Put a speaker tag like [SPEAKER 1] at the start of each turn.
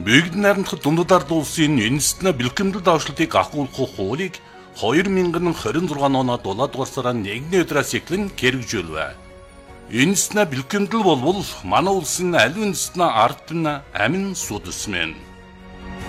[SPEAKER 1] Бүгд найрамдах дундад улсын үндэстэн бэлтгэмдэл давшлтыг ахуулах хуулийг 2026 оноо 7 дугаар сарын 1-ний өдрөөс эхлэн хэрэгжүүлвэ. Үндэстэн бэлтгэмдэл болвол манай улсын аль үндэстэн ард нь амин судасмэн.